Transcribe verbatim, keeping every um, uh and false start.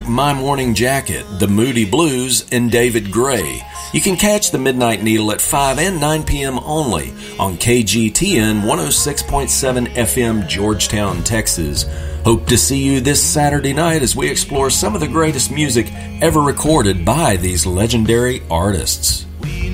My Morning Jacket, The Moody Blues, and David Gray. You can catch the Midnight Needle at five and nine p.m. only on K G T N one oh six point seven F M, Georgetown, Texas. Hope to see you this Saturday night as we explore some of the greatest music ever recorded by these legendary artists.